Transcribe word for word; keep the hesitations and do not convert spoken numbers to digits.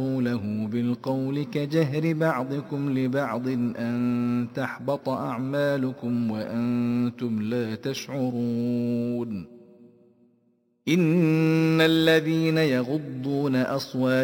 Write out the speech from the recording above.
له بالقول كجهر بعضكم لبعض أن تحبط أعمالكم وأنتم لا تشعرون. إن الذين يغضون أصواتهم